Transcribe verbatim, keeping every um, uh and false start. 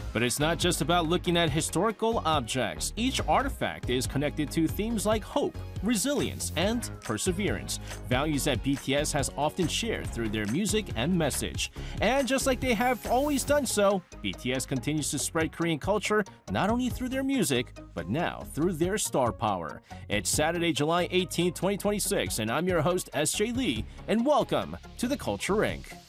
But it's not just about looking at historical objects. Each artifact is connected to themes like hope, resilience, and perseverance, values that B T S has often shared through their music and message. And just like they have always done so, B T S continues to spread Korean culture not only through their music, but now through their star power. It's Saturday, July eighteenth, twenty twenty-six, and I'm your host, S J Lee, and welcome to The Culture Incorporated.